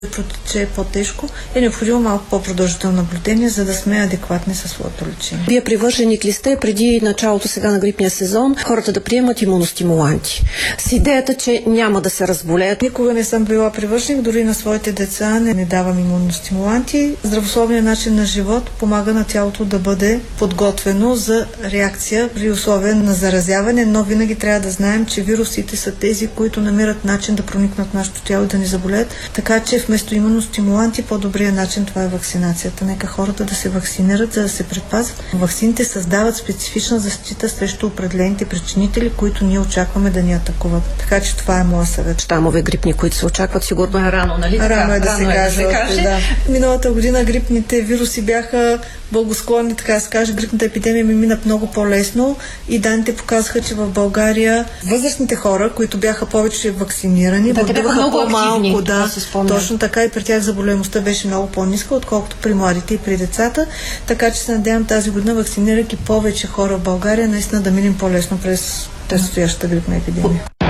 протече по-тежко, е необходимо малко по-продължително наблюдение, за да сме адекватни със своето лечение. Вие привърженик ли сте преди началото сега на грипния сезон хората да приемат имуностимуланти с идеята, че няма да се разболеят? Никога не съм била привърженик, дори на своите деца не давам имуностимуланти. Здравословният начин на живот помага на тялото да бъде подготвено за реакция при условия на заразяване, но винаги трябва да знаем, че вирусите са тези, които намират начин да проникнат в нашето тяло и да ни заболеят, така че вместо имуностимуланти, по-добрият начин това е вакцинацията. Нека хората да се вакцинират, за да се предпазят. Ваксините създават специфична защита срещу определените причинители, които ние очакваме да ни атакуват. Така че това е моя съвет. Щамове грипни, които се очакват, сигурно е рано, нали? Рано е да се каже. Да. Миналата година грипните вируси бяха благосклонни, така да се каже. Грипната епидемия ми мина много по-лесно и данните показаха, че в България възрастните хора, които бяха повече вакцинирани, бяха по-малко. Точно така, и при тях заболеваемостта беше много по-ниска, отколкото при младите и при децата. Така че се надявам тази година, вакцинирайки повече хора в България, наистина да минем по-лесно през предстоящата грипна епидемия.